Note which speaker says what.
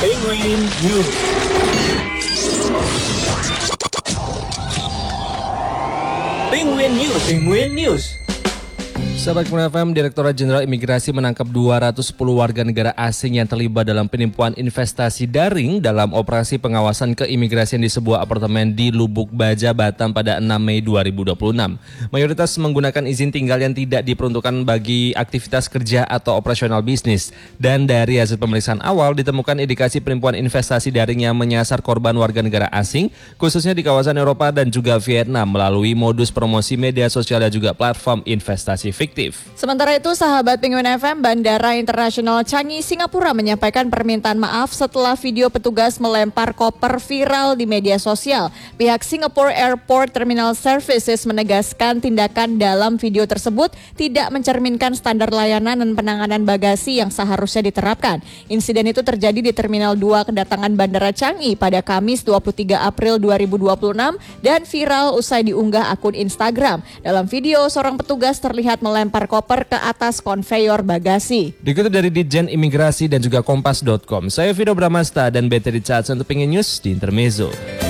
Speaker 1: Penguin News. Penguin News. Penguin News.
Speaker 2: Sahabat Penguin FM, Direktorat Jenderal Imigrasi menangkap 210 warga negara asing yang terlibat dalam penipuan investasi daring dalam operasi pengawasan keimigrasian di sebuah apartemen di Lubuk Baja, Batam pada 6 Mei 2026. Mayoritas menggunakan izin tinggal yang tidak diperuntukkan bagi aktivitas kerja atau operasional bisnis. Dan dari hasil pemeriksaan awal ditemukan indikasi penipuan investasi daring yang menyasar korban warga negara asing, khususnya di kawasan Eropa dan juga Vietnam melalui modus promosi media sosial dan juga platform investasi fiktif.
Speaker 3: Sementara itu, sahabat Penguin FM, Bandara Internasional Changi, Singapura menyampaikan permintaan maaf setelah video petugas melempar koper viral di media sosial. Pihak Singapore Airport Terminal Services menegaskan tindakan dalam video tersebut tidak mencerminkan standar layanan dan penanganan bagasi yang seharusnya diterapkan. Insiden itu terjadi di Terminal 2 kedatangan Bandara Changi pada Kamis 23 April 2026 dan viral usai diunggah akun Instagram. Dalam video, seorang petugas terlihat melempar koper ke atas konveyor bagasi.
Speaker 2: Dikutip dari Ditjen Imigrasi dan juga Kompas.com, saya Vino Bramasta dan BT Richardson untuk Penguin News di Intermezzo.